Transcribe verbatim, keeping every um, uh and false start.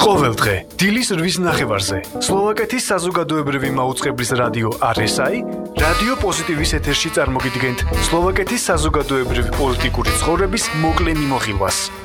ყოველდღე დილის რვის ნახევარზე სლოვაკეთის საზოგადოებრივი მაუწყებლის რადიო არ ეს აი რადიო პოზიტივის ეთერში წარმოგიდგენთ სლოვაკეთის საზოგადოებრივი პოლიტიკური ცხოვრების მოკლე მიმოხილვას.